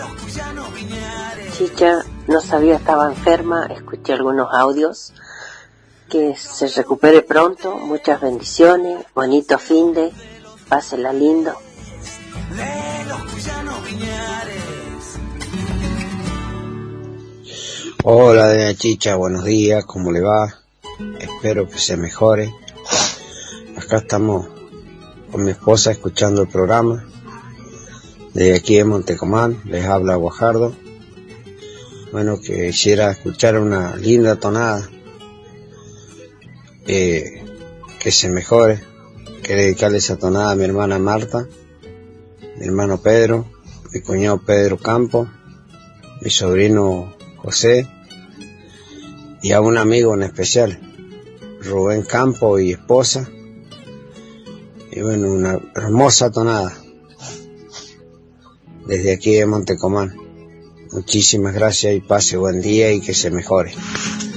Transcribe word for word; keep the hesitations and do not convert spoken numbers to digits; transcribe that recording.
Chicha, no sabía, estaba enferma, escuché algunos audios. Que se recupere pronto, muchas bendiciones, bonito finde, pásela lindo. Hola, doña Chicha, buenos días, ¿cómo le va? Espero que se mejore. Acá estamos con mi esposa escuchando el programa. Desde aquí de Montecomán, les habla Guajardo. Bueno, que quisiera escuchar una linda tonada. Eh, que se mejore. Quiero dedicarle esa tonada a mi hermana Marta, mi hermano Pedro, mi cuñado Pedro Campo, mi sobrino José y a un amigo en especial, Rubén Campo y esposa. Y bueno, una hermosa tonada desde aquí de Montecomán. Muchísimas gracias y pase buen día y que se mejore.